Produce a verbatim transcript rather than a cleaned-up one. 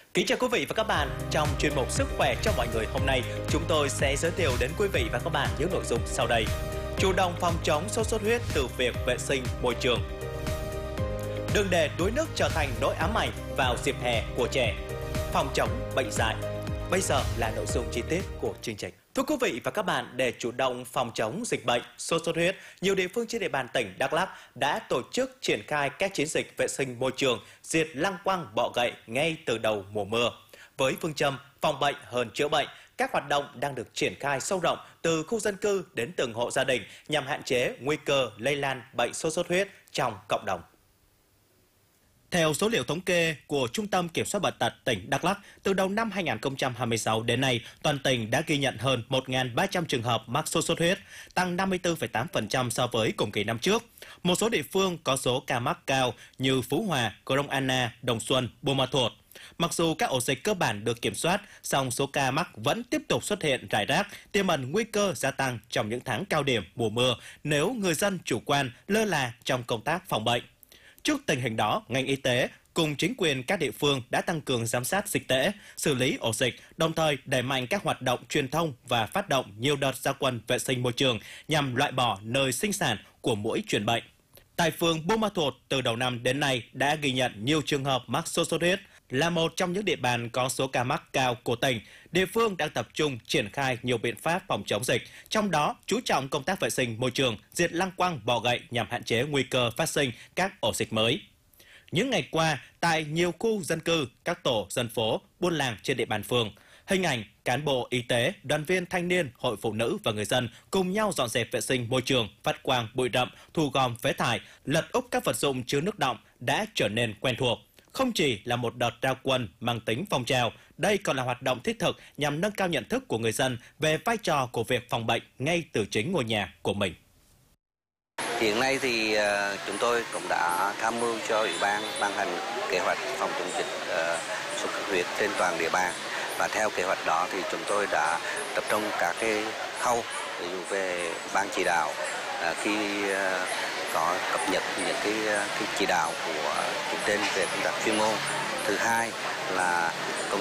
Kính chào quý vị và các bạn. Trong chuyên mục Sức khỏe cho mọi người hôm nay, chúng tôi sẽ giới thiệu đến quý vị và các bạn những nội dung sau đây. Chủ động phòng chống sốt xuất huyết từ việc vệ sinh môi trường. Đừng để đuối nước trở thành nỗi ám ảnh vào dịp hè của trẻ. Phòng chống bệnh dại. Bây giờ là nội dung chi tiết của chương trình. Thưa quý vị và các bạn, để chủ động phòng chống dịch bệnh sốt xuất huyết, nhiều địa phương trên địa bàn tỉnh Đắk Lắk đã tổ chức triển khai các chiến dịch vệ sinh môi trường, diệt lăng quăng bọ gậy ngay từ đầu mùa mưa. Với phương châm phòng bệnh hơn chữa bệnh, các hoạt động đang được triển khai sâu rộng từ khu dân cư đến từng hộ gia đình nhằm hạn chế nguy cơ lây lan bệnh sốt xuất huyết trong cộng đồng. Theo số liệu thống kê của Trung tâm Kiểm soát Bệnh tật tỉnh Đắk Lắk, từ đầu năm hai nghìn không trăm hai mươi sáu đến nay, toàn tỉnh đã ghi nhận hơn một nghìn ba trăm trường hợp mắc sốt xuất huyết, tăng năm mươi tư phẩy tám phần trăm so với cùng kỳ năm trước. Một số địa phương có số ca mắc cao như Phú Hòa, Krông Anna, Đồng Xuân, Buôn Ma Thuột. Mặc dù các ổ dịch cơ bản được kiểm soát, song số ca mắc vẫn tiếp tục xuất hiện rải rác, tiềm ẩn nguy cơ gia tăng trong những tháng cao điểm mùa mưa nếu người dân chủ quan, lơ là trong công tác phòng bệnh. Trước tình hình đó, ngành y tế cùng chính quyền các địa phương đã tăng cường giám sát dịch tễ, xử lý ổ dịch, đồng thời đẩy mạnh các hoạt động truyền thông và phát động nhiều đợt ra quân vệ sinh môi trường nhằm loại bỏ nơi sinh sản của muỗi truyền bệnh. Tại phường Buôn Ma Thuột, từ đầu năm đến nay đã ghi nhận nhiều trường hợp mắc sốt xuất huyết. Là một trong những địa bàn có số ca mắc cao của tỉnh, địa phương đang tập trung triển khai nhiều biện pháp phòng chống dịch, trong đó chú trọng công tác vệ sinh môi trường, diệt lăng quăng bọ gậy nhằm hạn chế nguy cơ phát sinh các ổ dịch mới. Những ngày qua, tại nhiều khu dân cư, các tổ dân phố, buôn làng trên địa bàn phường, hình ảnh cán bộ y tế, đoàn viên thanh niên, hội phụ nữ và người dân cùng nhau dọn dẹp vệ sinh môi trường, phát quang bụi rậm, thu gom phế thải, lật úp các vật dụng chứa nước đọng đã trở nên quen thuộc. Không chỉ là một đợt ra quân mang tính phong trào, đây còn là hoạt động thiết thực nhằm nâng cao nhận thức của người dân về vai trò của việc phòng bệnh ngay từ chính ngôi nhà của mình. Hiện nay thì uh, chúng tôi cũng đã tham mưu cho Ủy ban ban hành kế hoạch phòng chống dịch uh, sốt xuất huyết trên toàn địa bàn, và theo kế hoạch đó thì chúng tôi đã tập trung các cái khâu, ví dụ về ban chỉ đạo uh, khi uh, có cập nhật những cái, cái chỉ đạo của trên về công tác chuyên môn. Thứ hai là công